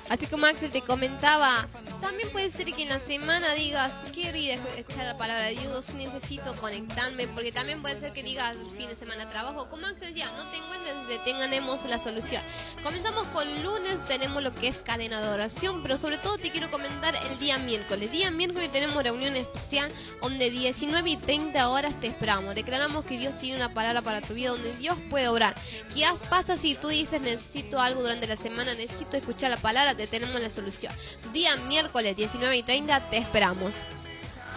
Así como Axel te comentaba, también puede ser que en la semana digas, quiero ir a escuchar la palabra de Dios, necesito conectarme, porque también puede ser que digas, fin de semana trabajo, como Axel ya, no te encuentres, tenemos la solución. Comenzamos con lunes, tenemos lo que es cadena de oración, pero sobre todo te quiero comentar el día miércoles. Día miércoles tenemos reunión especial, donde 19:30 te esperamos. Declaramos que Dios tiene una palabra para tu vida, donde Dios puede obrar. ¿Qué pasa si tú dices, necesito algo durante la semana, necesito escuchar la palabra? Te tenemos la solución. Día miércoles 19:30 te esperamos.